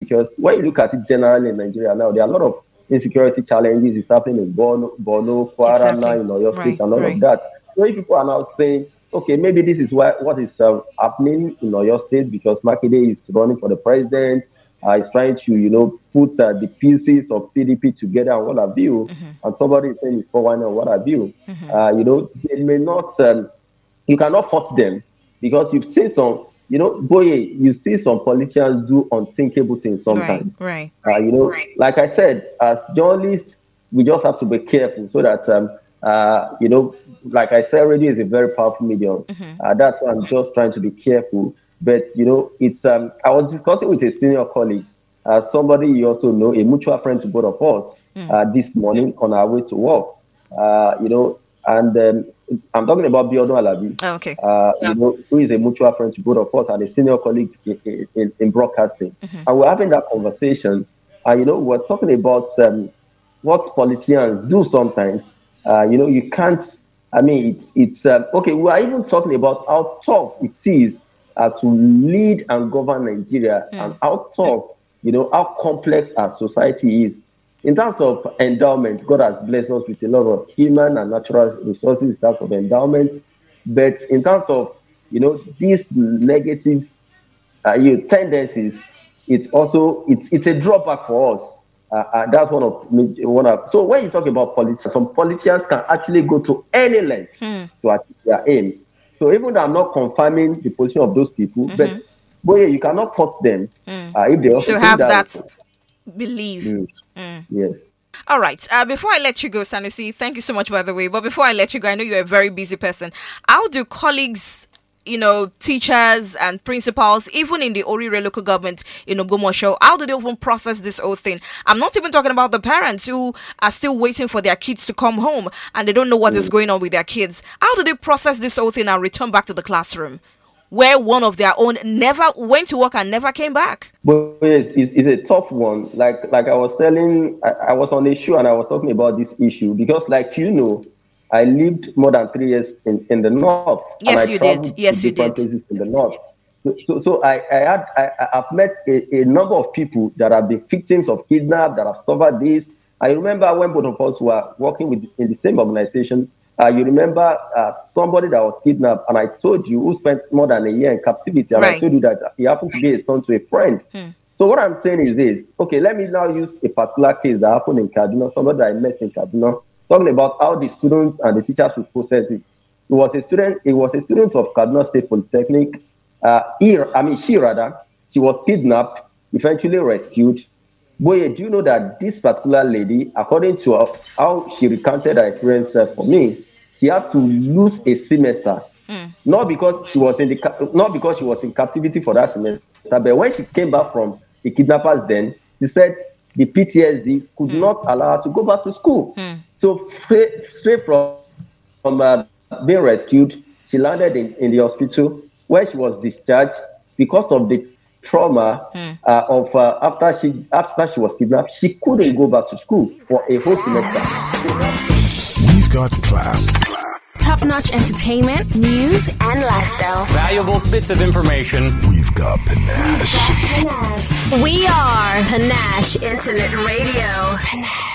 because when you look at it generally in Nigeria now, there are a lot of insecurity challenges. It's happening in Borno, Kwara, now in Oyo State, and all of that. So if people are now saying, okay, maybe this is what is happening in Oyo State because Makinde is running for the president, is trying to, put the pieces of PDP together and what have you, and somebody is saying it's 419 and what have you. They may not, you cannot fault them because you've seen some, Boye, you see some politicians do unthinkable things sometimes. Right. Like I said, as journalists, we just have to be careful so that, like I said, radio is a very powerful medium. That's why I'm just trying to be careful. But, it's, I was discussing with a senior colleague, somebody you also know, a mutual friend to both of us, this morning on our way to work, and I'm talking about Biodun Alabi, okay. Who is a mutual friend to both of us and a senior colleague in broadcasting. And we're having that conversation. And, we're talking about what politicians do sometimes. You can't, it's okay. We are even talking about how tough it is to lead and govern Nigeria and how tough, how complex our society is. In terms of endowment, God has blessed us with a lot of human and natural resources in terms of endowment. But in terms of, these negative tendencies, it's a drawback for us. That's one of. So when you talk about politics, some politicians can actually go to any length to achieve their aim. So even though I'm not confirming the position of those people, but you cannot fault them if they also to have that belief. Yes. All right. Before I let you go, Sanusi, thank you so much, by the way. But before I let you go, I know you're a very busy person. How do colleagues, teachers and principals, even in the Orire local government in Ogbomoso, how do they even process this whole thing? I'm not even talking about the parents who are still waiting for their kids to come home and they don't know what is going on with their kids. How do they process this whole thing and return back to the classroom, where one of their own never went to work and never came back? But it's a tough one. Like I was telling, I was on a show and I was talking about this issue because, I lived more than 3 years in the north. Yes, you did. Yes, you did. Places in the north. So I've met a number of people that have been victims of kidnap, that have suffered this. I remember when both of us were working in the same organization. You remember somebody that was kidnapped, and I told you, who spent more than a year in captivity, and I told you that he happened to be a son to a friend. So what I'm saying is this. Okay, let me now use a particular case that happened in Kaduna, somebody that I met in Kaduna, talking about how the students and the teachers would process it. It was a student of Kaduna State Polytechnic. She was kidnapped, eventually rescued. Boy, do you know that this particular lady, according to how she recounted her experience for me, she had to lose a semester, not because she was in captivity for that semester, but when she came back from the kidnappers, then she said the PTSD could not allow her to go back to school. So straight from being rescued, she landed in the hospital where she was discharged because of the trauma of after she was kidnapped. She couldn't go back to school for a whole semester. We've got class. Top-notch entertainment, news, and lifestyle. Valuable bits of information. We've got panache. We are Panache Internet Radio. Panache.